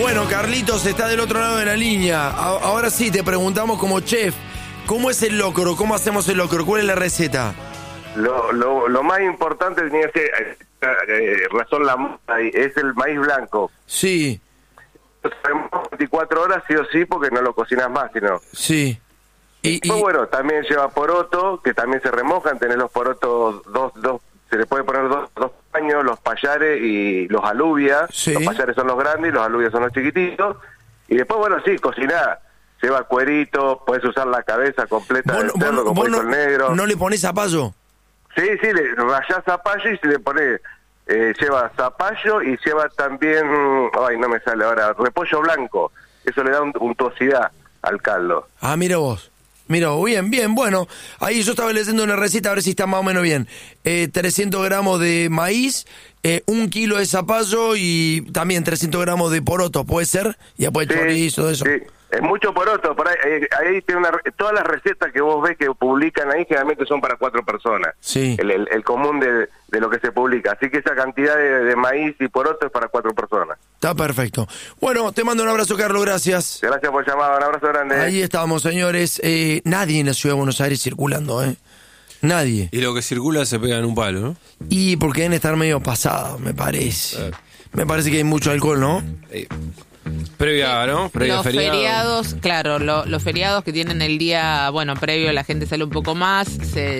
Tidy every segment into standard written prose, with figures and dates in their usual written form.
Bueno, Carlitos está del otro lado de la línea. Ahora sí, te preguntamos como chef, ¿cómo es el locro? ¿Cómo hacemos el locro? ¿Cuál es la receta? Lo más importante tenía que ser, razón la moda, es el maíz blanco. Sí. 24 horas sí o sí, porque no lo cocinas más, sino. Sí. Pues bueno, también lleva poroto, que también se remojan, tenés los porotos, se le puede poner dos paños, los payares y los alubias. Sí. Los payares son los grandes y los alubias son los chiquititos. Y después, bueno, sí, cocinar. Lleva cuerito, podés usar la cabeza completa del cerdo con cuerito negro. ¿No le pones zapallo? Sí, le rayás zapallo y se le pone, lleva zapallo y lleva también, no me sale ahora, repollo blanco. Eso le da untuosidad al caldo. Ah, mira vos, bien, bueno. Ahí yo estaba leyendo una receta, a ver si está más o menos bien. 300 gramos de maíz, 1 kilo de zapallo y también 300 gramos de poroto, ¿puede ser? Y después el chorizo, todo eso. Sí. Es mucho poroto, por ahí tiene todas las recetas que vos ves que publican ahí generalmente son para 4 personas. Sí. El común de lo que se publica. Así que esa cantidad de maíz y poroto es para 4 personas. Está perfecto. Bueno, te mando un abrazo, Carlos, gracias. Gracias por llamar, un abrazo grande. Ahí estamos, señores. Nadie en la ciudad de Buenos Aires circulando, Nadie. Y lo que circula se pega en un palo, ¿no? Y porque deben estar medio pasados, me parece. Me parece que hay mucho alcohol, ¿no? Previa, ¿no? Previa los feriado. feriados, claro, los feriados que tienen el día, previo, la gente sale un poco más,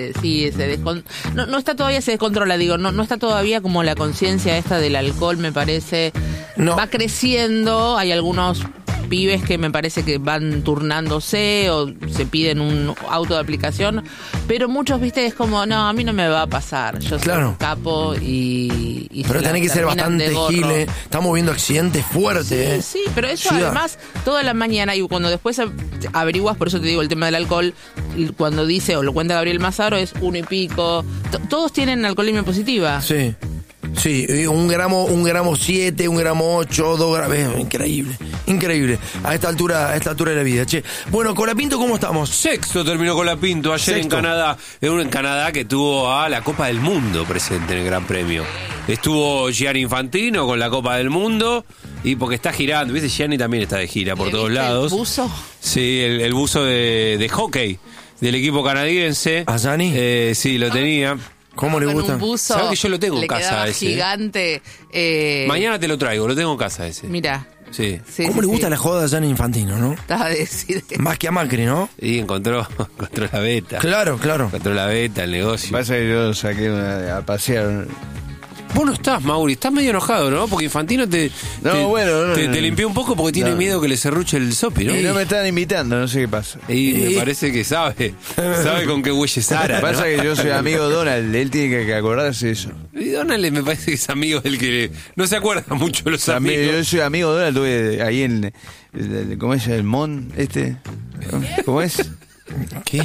no está todavía, se descontrola, no está todavía como la conciencia esta del alcohol, me parece, va creciendo, hay algunos pibes que me parece que van turnándose o se piden un auto de aplicación, pero muchos, viste, es como, no, a mí no me va a pasar, yo soy un capo y pero tenés que ser bastante giles, estamos viendo accidentes fuertes. Sí, pero eso además, toda la mañana, y cuando después averiguas, por eso te digo el tema del alcohol, cuando dice, o lo cuenta Gabriel Mazaro, es 1 y pico, todos tienen alcoholemia positiva. Sí. Sí, 1 gramo 7, 1 gramo 8, 2 gramos, increíble, a esta altura de la vida, che. Bueno, Colapinto, ¿cómo estamos? Sexto terminó Colapinto ayer en Canadá, en Canadá que tuvo a la Copa del Mundo presente en el Gran Premio. Estuvo Gianni Infantino con la Copa del Mundo, y porque está girando, viste, Gianni también está de gira por todos lados. ¿El buzo? Sí, el buzo de hockey del equipo canadiense. ¿A Gianni? Sí, lo tenía. ¿Cómo le gusta? Un buzo, ¿Sabes que yo lo tengo en casa ese? Gigante. Mañana te lo traigo, lo tengo en casa ese. Mira. Sí. ¿Cómo le gusta la joda a Gianni Infantino, no? Estaba a decir. Más que a Macri, ¿no? Y encontró la beta. Claro. Encontró la beta, el negocio. Pasa que yo saqué a pasear. Vos no estás, Mauri, estás medio enojado, ¿no? Porque Infantino te limpió un poco porque tiene miedo que le serruche el sopi, ¿no? Y no me están invitando, no sé qué pasa. Y me parece que sabe con qué güeyes Sara. Pasa que yo soy amigo de Donald, él tiene que acordarse de eso. Y Donald me parece que es amigo del que no se acuerda mucho de los amigos. Yo soy amigo de Donald, estuve ahí en ¿cómo es? El Mon, ¿cómo es? ¿Qué?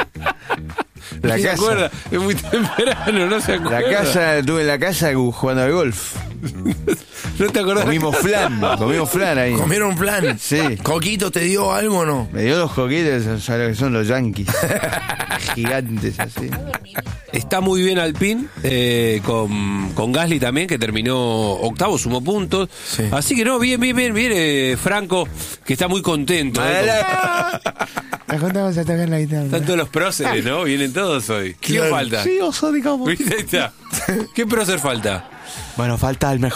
La ¿No casa. se acuerda? Es muy temprano, no se acuerda. Estuve en la casa jugando al golf. ¿No te acordás? Comimos flan ahí. ¿Comieron flan? Sí. ¿Coquito te dio algo o no? Me dio los coquitos, ¿sabes lo que son los yankees? Gigantes así. Está muy bien Alpine, con Gasly también, que terminó octavo, sumó puntos. Sí. Así que no, bien, Franco, que está muy contento. La contamos a tocar la guitarra. Están todos los próceres, ¿no? Vienen todos hoy. ¿Quién falta? Sí, oso, digamos. ¿Viste? Ahí está. ¿Qué prócer falta? Bueno, falta el mejor.